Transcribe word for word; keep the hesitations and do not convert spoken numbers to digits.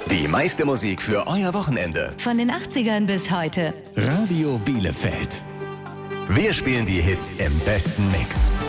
Die meiste Musik für euer Wochenende. Von den achtzigern bis heute. Radio Bielefeld. Wir spielen die Hits im besten Mix.